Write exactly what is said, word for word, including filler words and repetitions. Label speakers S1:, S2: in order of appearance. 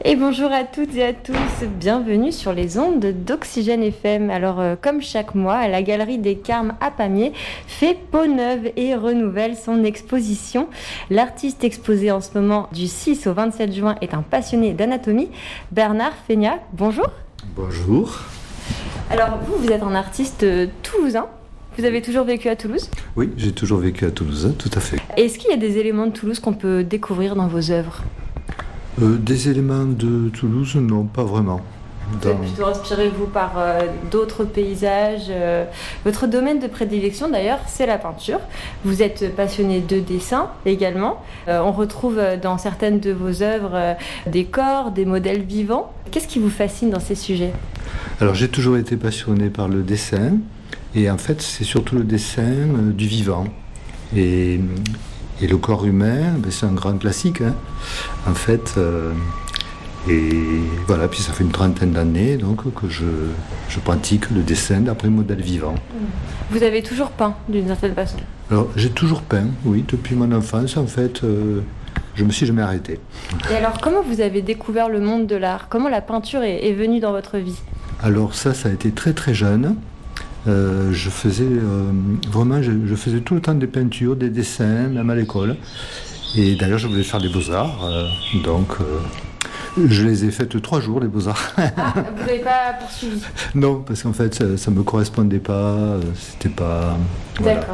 S1: Et bonjour à toutes et à tous, bienvenue sur les ondes d'Oxygène F M. Alors euh, comme chaque mois, la Galerie des Carmes à Pamiers fait peau neuve et renouvelle son exposition. L'artiste exposé en ce moment du six au vingt-sept juin est un passionné d'anatomie, Bernard Feignac. Bonjour.
S2: Bonjour.
S1: Alors vous, vous êtes un artiste euh, toulousain. Vous avez toujours vécu à Toulouse ?
S2: Oui, j'ai toujours vécu à Toulouse, tout à fait.
S1: Est-ce qu'il y a des éléments de Toulouse qu'on peut découvrir dans vos œuvres ?
S2: Euh, des éléments de Toulouse, non, pas vraiment.
S1: Vous êtes plutôt inspiré, vous, par euh, d'autres paysages. Euh, votre domaine de prédilection, d'ailleurs, c'est la peinture. Vous êtes passionné de dessin également. Euh, on retrouve dans certaines de vos œuvres euh, des corps, des modèles vivants. Qu'est-ce qui vous fascine dans ces sujets ?
S2: Alors, j'ai toujours été passionné par le dessin. Et en fait, c'est surtout le dessin euh, du vivant. Et... Et le corps humain, ben c'est un grand classique, hein. En fait. Euh, et voilà, puis ça fait une trentaine d'années donc, que je, je pratique le dessin d'après modèle vivant.
S1: Vous avez toujours peint d'une certaine façon ?
S2: Alors, j'ai toujours peint, oui, depuis mon enfance, en fait. Euh, je me suis jamais arrêté.
S1: Et alors, comment vous avez découvert le monde de l'art ? Comment la peinture est, est venue dans votre vie ?
S2: Alors ça, ça a été très très jeune. Euh, je faisais euh, vraiment, je, je faisais tout le temps des peintures, des dessins, même à l'école. Et d'ailleurs, je voulais faire des beaux-arts, euh, donc euh, je les ai faites trois jours, les beaux-arts.
S1: Ah, vous n'avez pas poursuivi ?
S2: Non, parce qu'en fait, ça, ça me correspondait pas, euh, c'était pas. Voilà.
S1: D'accord.